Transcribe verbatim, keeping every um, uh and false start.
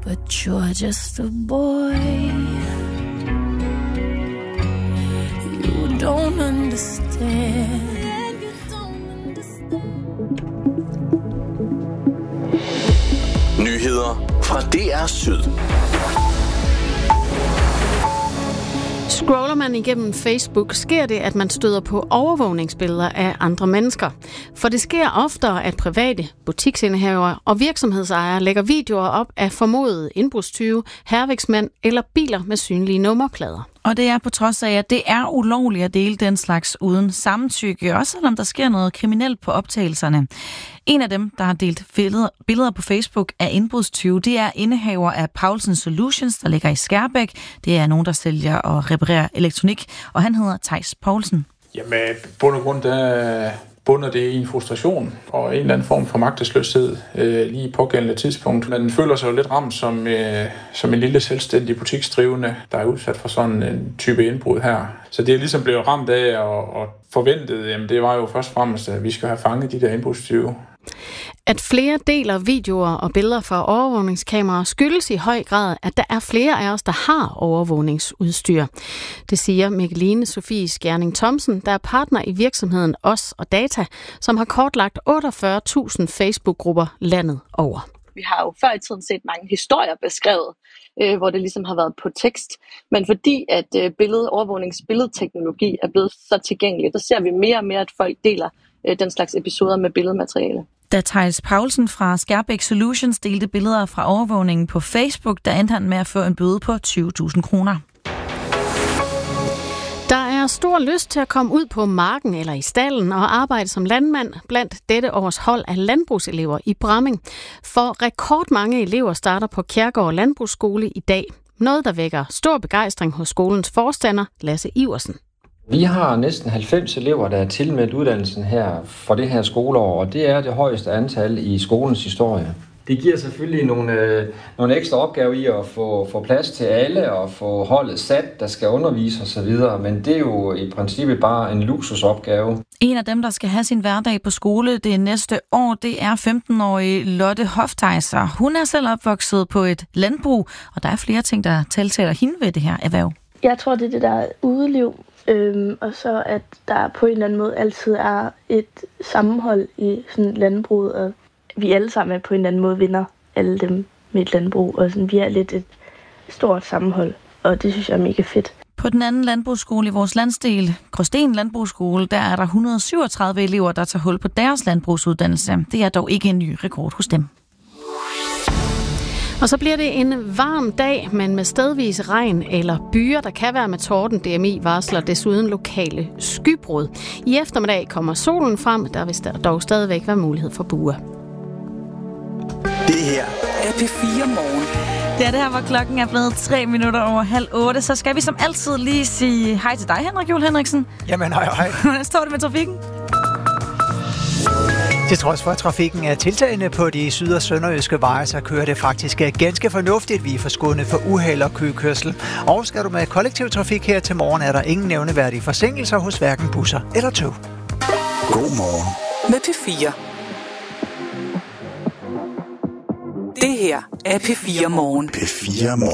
but you're just a boy. You don't understand. Nyheder fra D R Syd. Scroller man igennem Facebook, sker det, at man støder på overvågningsbilleder af andre mennesker. For det sker oftere, at private butiksindehavere og virksomhedsejere lægger videoer op af formodede indbrudstyve, hærvæksmænd eller biler med synlige nummerplader. Og det er på trods af, at det er ulovligt at dele den slags uden samtykke, også selvom der sker noget kriminelt på optagelserne. En af dem, der har delt billeder, billeder på Facebook af indbrudstyve, det er indehaver af Paulsen Solutions, der ligger i Skærbæk. Det er nogen, der sælger og reparerer elektronik, og han hedder Theis Poulsen. Jamen, bund og grund, der bunder det i en frustration og en eller anden form for magtesløshed øh, lige på pågældende tidspunkt. Man føler sig jo lidt ramt som, øh, som en lille selvstændig butiksdrivende, der er udsat for sådan en type indbrud her. Så det er ligesom blevet ramt af og, og forventet, jamen det var jo først og fremmest, at vi skal have fanget de der indbrudstyve. At flere deler videoer og billeder fra overvågningskameraer skyldes i høj grad, at der er flere af os, der har overvågningsudstyr. Det siger Mikkeline Sofie Skjerning Thomsen, der er partner i virksomheden Os og Data, som har kortlagt otteogfyrre tusind Facebook-grupper landet over. Vi har jo før i tiden set mange historier beskrevet, øh, hvor det ligesom har været på tekst. Men fordi at øh, billede, overvågningsbilledteknologi er blevet så tilgængeligt, så ser vi mere og mere, at folk deler øh, den slags episoder med billedmateriale. Da Theis Poulsen fra Skærbæk Solutions delte billeder fra overvågningen på Facebook, der endte han med at få en bøde på tyve tusind kroner. Der er stor lyst til at komme ud på marken eller i stalden og arbejde som landmand blandt dette års hold af landbrugselever i Bramming. For rekordmange elever starter på Kjærgaard Landbrugsskole i dag. Noget, der vækker stor begejstring hos skolens forstander, Lasse Iversen. Vi har næsten halvfems elever, der er tilmeldt uddannelsen her for det her skoleår, og det er det højeste antal i skolens historie. Det giver selvfølgelig nogle, øh, nogle ekstra opgaver i at få, få plads til alle og få holdet sat, der skal undervise osv., men det er jo i princippet bare en luksusopgave. En af dem, der skal have sin hverdag på skole det næste år, det er femten-årige Lotte Hofteiser. Hun er selv opvokset på et landbrug, og der er flere ting, der tiltaler hende ved det her erhverv. Jeg tror, det er det der udeliv, øhm, og så at der på en eller anden måde altid er et sammenhold i sådan landbruget, og vi alle sammen er på en eller anden måde vinder, alle dem med et landbrug, og sådan, vi er lidt et stort sammenhold, og det synes jeg er mega fedt. På den anden landbrugsskole i vores landsdel, Gråsten Landbrugsskole, der er der et hundrede og syvogtredive elever, der tager hul på deres landbrugsuddannelse. Det er dog ikke en ny rekord hos dem. Og så bliver det en varm dag, men med stedvis regn eller byer, der kan være med torden. D M I varsler desuden lokale skybrud. I eftermiddag kommer solen frem, der vil dog stadigvæk være mulighed for buer. Det her er P fire Morgen. Det er det her, hvor klokken er blevet tre minutter over halv otte. Så skal vi som altid lige sige hej til dig, Henrik Juhl Henriksen. Jamen hej hej. Hvordan står det med trafikken? Til trods for, at trafikken er tiltagende på de syd- og sønderjyske veje, så kører det faktisk ganske fornuftigt. Vi er forskånet for uheld og køkørsel. Og skal du med kollektiv trafik her til morgen, er der ingen nævneværdige forsinkelser hos hverken busser eller tog. God morgen med P fire. Det her er P fire Morgen. P fire Morgen.